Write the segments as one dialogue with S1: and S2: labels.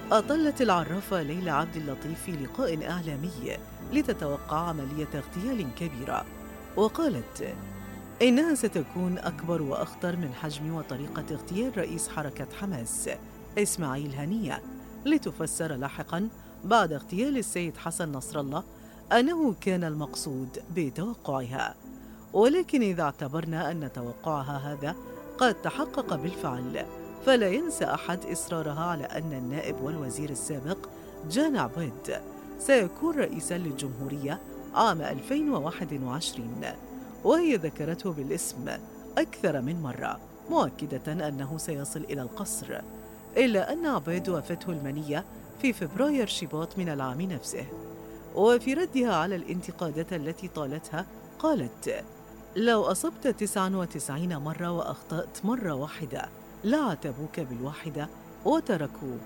S1: أطلت العرافة ليلى عبد اللطيف في لقاء إعلامي لتتوقع عملية اغتيال كبيرة، وقالت إنها ستكون أكبر وأخطر من حجم وطريقة اغتيال رئيس حركة حماس إسماعيل هنية، لتفسر لاحقاً بعد اغتيال السيد حسن نصر الله أنه كان المقصود بتوقعها. ولكن إذا اعتبرنا أن توقعها هذا قد تحقق بالفعل، فلا ينسى أحد إصرارها على أن النائب والوزير السابق جان عبيد سيكون رئيساً للجمهورية عام 2021، وهي ذكرته بالاسم أكثر من مرة، مؤكدة أنه سيصل إلى القصر، إلا أن عبيد وافته المنية في فبراير شباط من العام نفسه. وفي ردها على الانتقادات التي طالتها قالت: لو أصبت 99 مرة وأخطأت مرة واحدة لعاتبوك بالواحدة وتركوا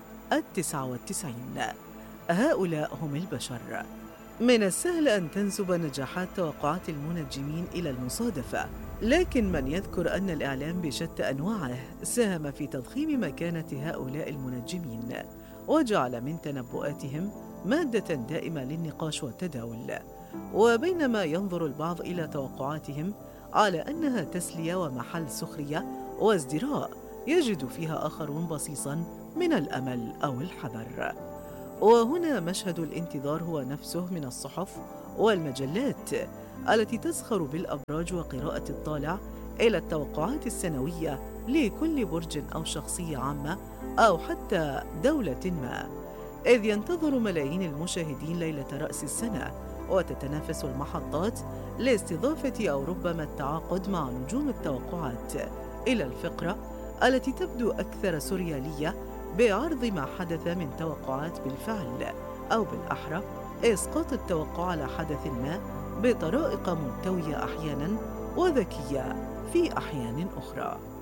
S1: 99. هؤلاء هم البشر. من السهل أن تنسب نجاحات توقعات المنجمين إلى المصادفة، لكن من يذكر أن الإعلام بشتى أنواعه ساهم في تضخيم مكانة هؤلاء المنجمين، وجعل من تنبؤاتهم مادة دائمة للنقاش والتداول. وبينما ينظر البعض إلى توقعاتهم على أنها تسلية ومحل سخرية وازدراء، يجد فيها آخرون بصيصاً من الأمل أو الحذر. وهنا مشهد الانتظار هو نفسه من الصحف والمجلات التي تزخر بالأبراج وقراءة الطالع إلى التوقعات السنوية لكل برج أو شخصية عامة أو حتى دولة ما، إذ ينتظر ملايين المشاهدين ليلة رأس السنة، وتتنافس المحطات لاستضافة أو ربما التعاقد مع نجوم التوقعات إلى الفقرة التي تبدو أكثر سوريالية بعرض ما حدث من توقعات بالفعل، أو بالأحرى إسقاط التوقع على حدث ما بطرائق ملتوية أحياناً وذكية في أحيان أخرى.